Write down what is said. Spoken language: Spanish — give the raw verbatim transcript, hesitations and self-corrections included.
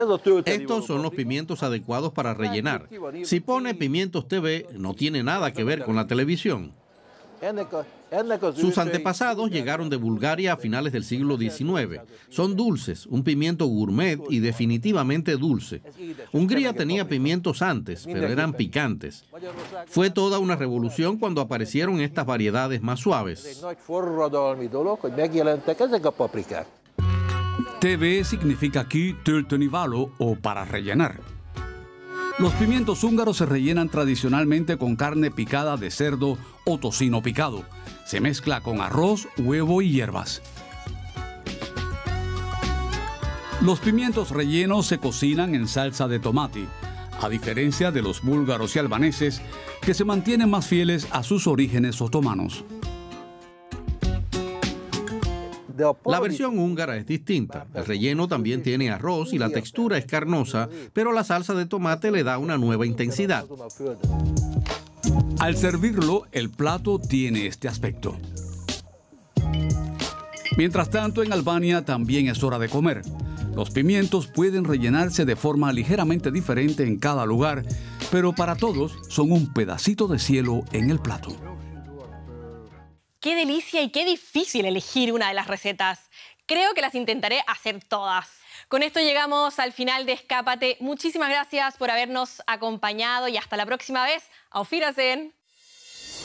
Estos son los pimientos adecuados para rellenar. Si pone pimientos T V, no tiene nada que ver con la televisión. Sus antepasados llegaron de Bulgaria a finales del siglo diecinueve. Son dulces, un pimiento gourmet y definitivamente dulce. Hungría tenía pimientos antes, pero eran picantes. Fue toda una revolución cuando aparecieron estas variedades más suaves. T V significa aquí töltönivalo o para rellenar. Los pimientos húngaros se rellenan tradicionalmente con carne picada de cerdo o tocino picado. Se mezcla con arroz, huevo y hierbas. Los pimientos rellenos se cocinan en salsa de tomate, a diferencia de los búlgaros y albaneses, que se mantienen más fieles a sus orígenes otomanos. La versión húngara es distinta. El relleno también tiene arroz y la textura es carnosa, pero la salsa de tomate le da una nueva intensidad. Al servirlo, el plato tiene este aspecto. Mientras tanto, en Albania también es hora de comer. Los pimientos pueden rellenarse de forma ligeramente diferente en cada lugar, pero para todos son un pedacito de cielo en el plato. ¡Qué delicia y qué difícil elegir una de las recetas! Creo que las intentaré hacer todas. Con esto llegamos al final de Escápate. Muchísimas gracias por habernos acompañado y hasta la próxima vez. Auf Wiedersehen.